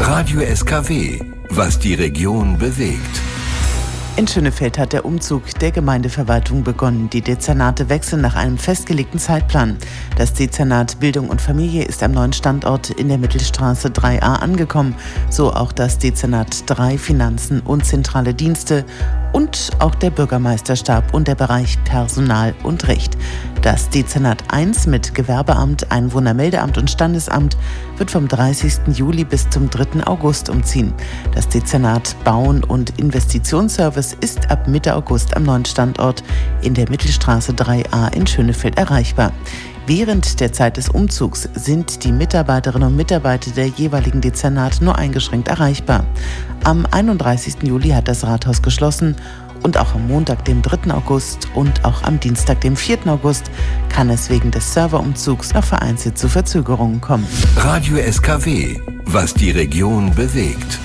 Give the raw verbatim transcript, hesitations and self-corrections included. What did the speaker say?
Radio S K W, was die Region bewegt. In Schönefeld hat der Umzug der Gemeindeverwaltung begonnen. Die Dezernate wechseln nach einem festgelegten Zeitplan. Das Dezernat Bildung und Familie ist am neuen Standort in der Mittelstraße drei a angekommen. So auch das Dezernat drei Finanzen und zentrale Dienste und auch der Bürgermeisterstab und der Bereich Personal und Recht. Das Dezernat eins mit Gewerbeamt, Einwohnermeldeamt und Standesamt wird vom dreißigsten Juli bis zum dritten August umziehen. Das Dezernat Bauen und Investitionsservice ist ab Mitte August am neuen Standort in der Mittelstraße drei a in Schönefeld erreichbar. Während der Zeit des Umzugs sind die Mitarbeiterinnen und Mitarbeiter der jeweiligen Dezernate nur eingeschränkt erreichbar. Am einunddreißigsten Juli hat das Rathaus geschlossen und auch am Montag, dem dritten August und auch am Dienstag, dem vierten August kann es wegen des Serverumzugs noch vereinzelt zu Verzögerungen kommen. Radio S K W, was die Region bewegt.